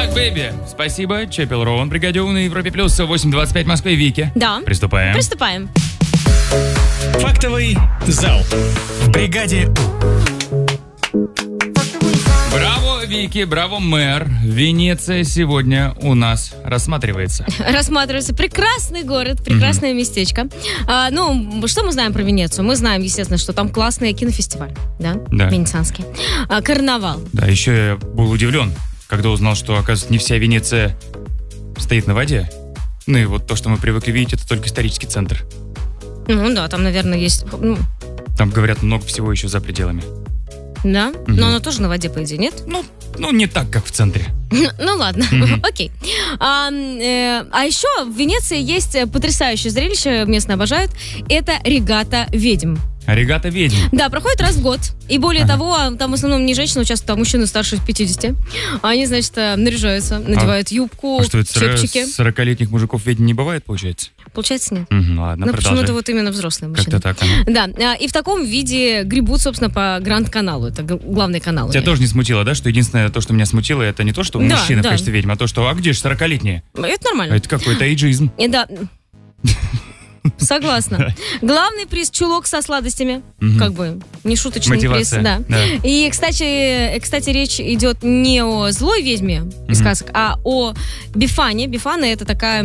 Baby. Спасибо. Чепел Роуэн, бригадир на Европе Плюс, 8:25 в Москве. Вики. Да. Приступаем. Фактовый зал в бригаде У. Браво, Вики, браво, мэр. Венеция сегодня у нас рассматривается. Рассматривается прекрасный город, прекрасное местечко. Что мы знаем про Венецию? Мы знаем, естественно, что там классный кинофестиваль, да? Венецианский. Карнавал. Да, еще я был удивлен, когда узнал, что, оказывается, не вся Венеция стоит на воде. Ну и вот то, что мы привыкли видеть, это только исторический центр. Ну да, там, наверное, есть... Там, говорят, много всего еще за пределами. Да? Но она тоже на воде, по идее, нет? Ну, не так, как в центре. Ну ладно, окей. А еще в Венеции есть потрясающее зрелище, местные обожают. Это регата ведьм. Регата ведьм. Да, проходит раз в год. И более того, там в основном не женщины участвуют, там мужчины старше 50. Они, значит, наряжаются, надевают юбку, чепчики. 40-летних мужиков ведьм не бывает, получается? Получается, нет. Ладно, но продолжай. почему-то вот именно взрослые мужчины. Как-то так. Да, и в таком виде гребут, собственно, по Гранд-каналу. Это главный канал. Тебя тоже не смутило, да? Что единственное, то, что меня смутило, это не то, что мужчина в качестве ведьм, а то, что, где же 40-летние? Это нормально. Это какой-то эйджизм. Да. Согласна. Главный приз — чулок со сладостями. Как бы не шуточный мотивация, приз. Да. И, кстати, речь идет не о злой ведьме из сказок, а о Бифане. Бифана — это такая,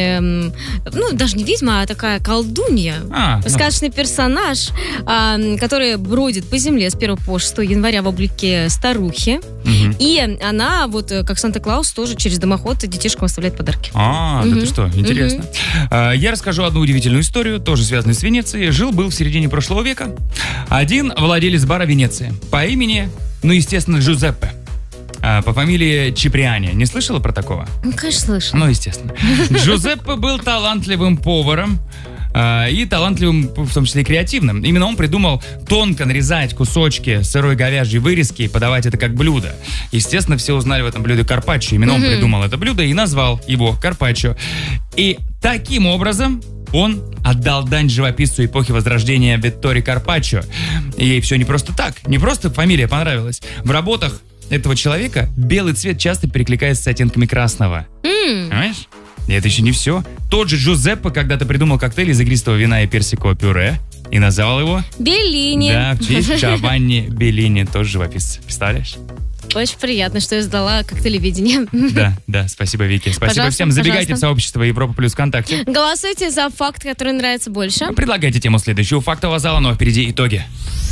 даже не ведьма, а такая колдунья. Сказочный персонаж, который бродит по земле с 1 по 6 января в облике старухи. И она, вот как Санта-Клаус, тоже через дымоход детишкам оставляет подарки. Да ты что, интересно. Я расскажу одну удивительную историю, тоже связанную с Венецией. Жил-был в середине прошлого века один владелец бара Венеции по имени, естественно, Джузеппе. По фамилии Чиприани. Не слышала про такого? Ну, конечно, слышала. Естественно. Джузеппе был талантливым поваром и талантливым, в том числе и креативным. Именно он придумал тонко нарезать кусочки сырой говяжьей вырезки и подавать это как блюдо. Естественно, все узнали в этом блюде карпаччо. Именно он придумал это блюдо и назвал его карпаччо. И таким образом он отдал дань живописцу эпохи Возрождения Витторио Карпаччо. И ей все не просто так, не просто фамилия понравилась. В работах этого человека белый цвет часто перекликается с оттенками красного. Понимаешь? И это еще не все. Тот же Джузеппе когда-то придумал коктейль из игристого вина и персикового пюре и назвал его Беллини. Да, в честь Джованни Беллини, тоже живописец. Представляешь? Очень приятно, что я сдала коктейлеведение. Да, спасибо, Вики. Спасибо пожалуйста, всем. Забегайте в сообщество Европа Плюс ВКонтакте. Голосуйте за факт, который нравится больше. Предлагайте тему следующего фактового зала, но впереди итоги.